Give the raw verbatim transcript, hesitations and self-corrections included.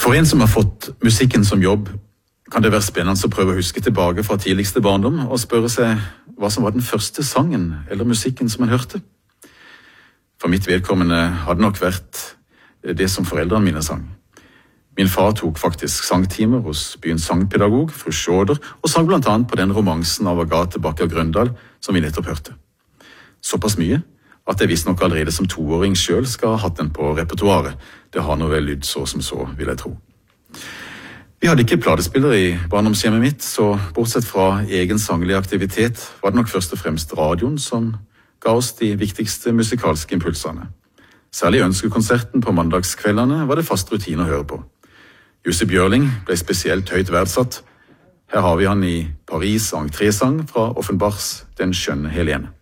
For en som har fått musikken som jobb, kan det være spennende å prøve å huske tilbake fra tidligste barndom og spørre seg hva som var den første sangen eller musikken som man hørte. For mitt vedkommende hadde nok vært det som foreldrene mine sang. Min far tok faktisk sangtimer hos byens sangpedagog, fru Sjåder, og sang blant annet på den romansen av Agathe Bakker Grøndal som vi nettopp hørte. Såpass mye at jeg visst nok allerede som toåring selv skal ha hatt den på repertoaret. Det har nå vel lydd så som så, vil jeg tro. Vi hadde ikke platespiller i barndomshjemmet mitt, så bortsett fra egen sanglig aktivitet var det nok først og fremst radioen som ga oss de viktigste musikalske impulsene. Særlig ønskekonserten på mandagskveldene var det fast rutine å høre på. Jussi Bjørling ble spesielt høyt verdsatt. Her har vi han i Paris entrésang fra Offenbachs Den skjønne Helene.